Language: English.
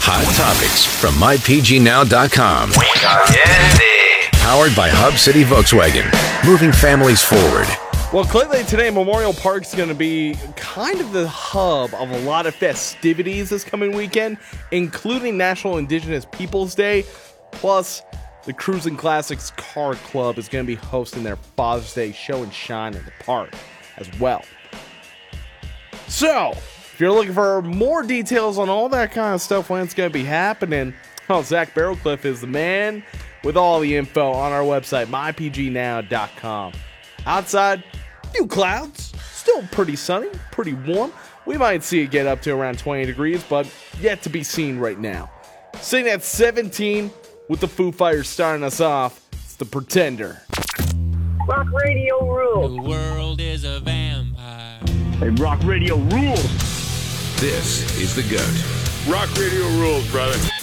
Hot topics from mypgnow.com. Powered by Hub City Volkswagen. Moving families forward. Well, clearly today, Memorial Park's going to be kind of the hub of a lot of festivities this coming weekend, including National Indigenous Peoples Day. Plus, the Cruising Classics Car Club is going to be hosting their Father's Day show and shine in the park as well. So, if you're looking for more details on all that kind of stuff when it's going to be happening, well, Zach Barrowcliff is the man with all the info on our website, mypgnow.com. Outside, few clouds, still pretty sunny, pretty warm. We might see it get up to around 20 degrees, but yet to be seen right now. Sitting at 17 with the Foo Fighters starting us off, it's The Pretender. Rock radio rules. The world is a vampire. Hey, rock radio rules. This is The GOAT. Rock radio rules, brother.